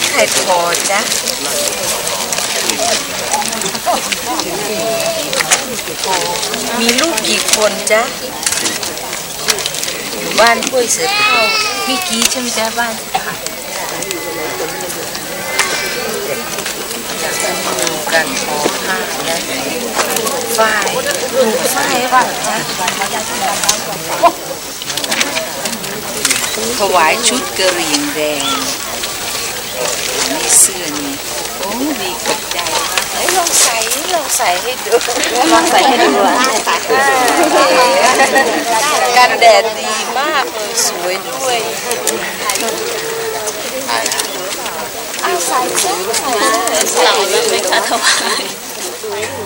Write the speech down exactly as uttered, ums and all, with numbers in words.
ใครพอจ๊ะมีลูกกี่คนจ๊ะอยู่บ้านห้วยเสือเท่าพี่กี้ใช่ไหมจ๊ะบ้านค่ะดูกันพอผ้าและฝ้ายดูฝ้ายบ้างจ๊ะถวายชุดกระเหรี่ยงแดงนี่เสื้อนี่โอ้ดีกับใจเฮ้ยลองใส่ลองใส่ให้ดูลองใส่ให้ดูอ่ะกันแดดดีมากเลยสวยด้วยเอาใส่เสื้อใส่เสื้อใส่แล้วไม่ค่ะถวาย